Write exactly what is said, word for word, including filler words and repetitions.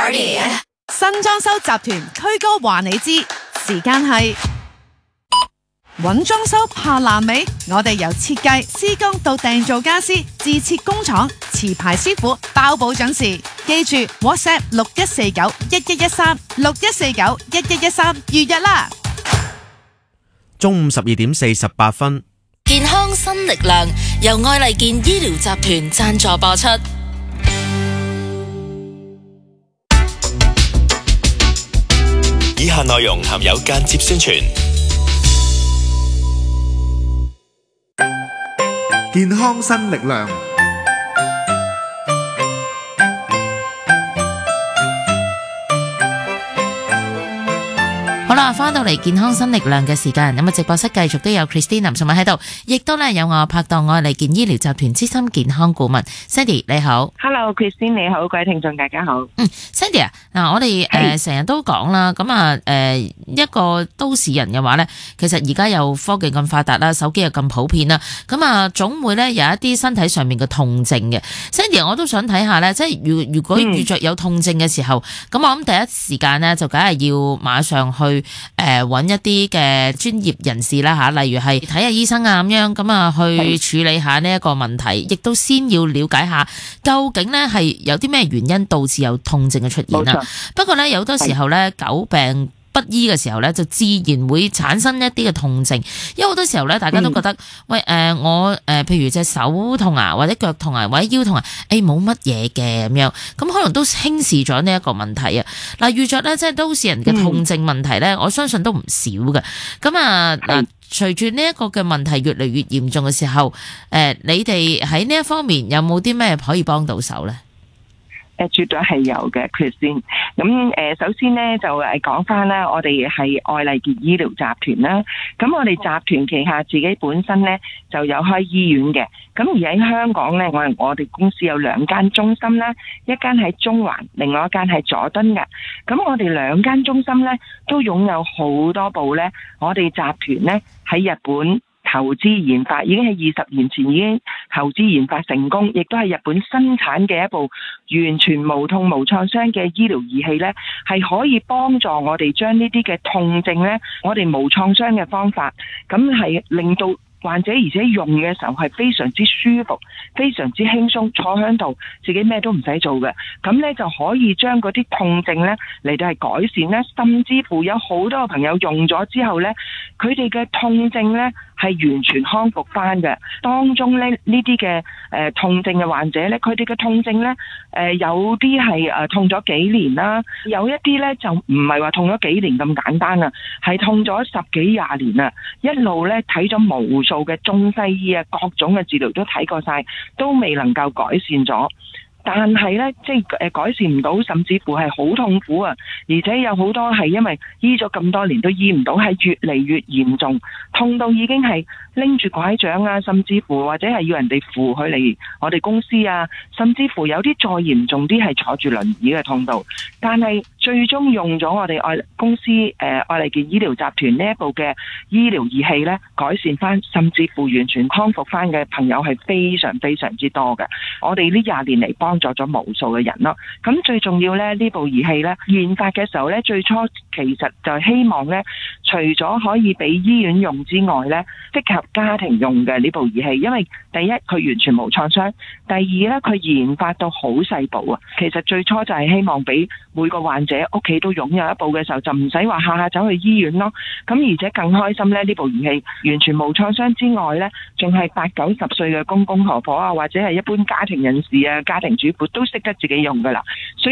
Party！ 新裝修集團區哥話你知，時間係揾裝修怕爛尾，我哋由設計、施工到訂造家私，自設工廠，持牌師傅包保準時。記住 WhatsApp 六一四九一一一三六一四九一一一三預約啦。 中午十二點四十八分， 健康新力量由愛麗健醫療集團贊助播出。 以下內容含有間接宣傳。 健康新力量。 好啦，翻到嚟健康新力量嘅時間，咁啊直播室繼續都有 Christine 林淑敏喺度，亦都咧有我拍檔愛麗健醫療集團資深健康顧問 Sandy， 你好。 Hello Christine， 你好，各位聽眾大家好。 嗯 Sandy 啊，嗱我哋誒成日都講啦，咁啊誒一個都市人嘅話咧，其實而家有科技咁發達啦，手機又咁普遍啦，咁啊總會咧有一啲身體上面嘅痛症嘅。Sandy 我都想睇下咧，即係如如果遇着有痛症嘅時候，咁、嗯、我諗第一時間咧就梗係要馬上去。誒，揾、呃、一啲嘅專業人士啦吓，例如係睇下醫生啊咁樣，咁啊去處理下呢一個問題，亦都先要了解下究竟呢係有啲咩原因導致有痛症嘅出現啦。不過呢，有好多時候呢，久病不醫嘅時候咧，就自然會產生一啲嘅痛症，因為好多時候咧，大家都覺得，嗯、喂，誒、呃，我誒、呃，譬如隻手痛啊，或者腳痛啊，或者腰痛啊，誒，冇乜嘢嘅咁樣，咁可能都輕視咗呢一個問題啊。嗱，遇着咧，即係都市人嘅痛症問題咧，嗯、我相信都唔少嘅。咁啊，嗱，隨住呢一個嘅問題越嚟越嚴重嘅時候，誒、呃，你哋喺呢一方面有冇啲咩可以幫到手咧？ 誒，絕對係有嘅，佢先。咁誒，首先咧就誒講翻啦，我哋係愛麗健醫療集團啦。咁我哋集團旗下自己本身咧就有開醫院嘅。咁而喺香港咧，我我哋公司有兩間中心啦，一間喺中環，另外一間喺佐敦嘅。咁我哋兩間中心咧都擁有好多部咧，我哋集團咧喺日本投資研發，已經係二十年前已經投資研發成功，亦都係日本生產嘅一部完全無痛無創傷嘅醫療儀器呢，係可以幫助我哋將呢啲嘅痛症呢，我哋無創傷嘅方法，咁係令到患者而且用嘅時候係非常之舒服，非常之輕鬆，坐喺度自己咩都唔使做嘅，咁呢就可以將嗰啲痛症呢嚟到係改善呢，甚至乎有好多個朋友用咗之後呢，佢哋嘅痛症呢係完全康復翻嘅。當中呢呢啲嘅誒痛症嘅患者呢，佢哋嘅痛症呢，誒、呃、有啲係誒痛咗幾年啦，有一啲呢就唔係話痛咗幾年咁簡單啦，係痛咗十幾廿年啦，一路呢睇咗無數做嘅中西醫啊，各種嘅治療都睇過晒，都未能夠改善咗。但係呢，即係誒改善唔到，甚至乎係好痛苦啊！而且有好多係因為醫咗咁多年都醫唔到，係越嚟越嚴重，痛到已經係拎住拐杖啊，甚至乎或者係要人哋扶佢嚟我哋公司啊，甚至乎有啲再嚴重啲係坐住輪椅嘅痛到。但係最終用咗我哋愛公司誒愛麗健醫療集團呢一部嘅醫療儀器呢，改善翻，甚至乎完全康復翻嘅朋友係非常非常之多嘅。我哋呢廿年嚟幫幫助咗無數嘅人咯，咁最重要咧，呢部儀器咧研發嘅時候咧，最初其實就係希望咧，除咗可以俾醫院用之外咧，適合家庭用嘅呢部儀器，因為第一佢完全無創傷，第二咧佢研發到好細部啊。其實最初就係希望俾每個患者屋企都擁有一部嘅時候，就唔使話下下走去醫院咯。咁而且更開心咧，呢部儀器完全無創傷之外咧，仲係八九十歲嘅公公婆婆啊，或者係一般家庭人士啊、家庭主婦都識得自己用噶啦。所以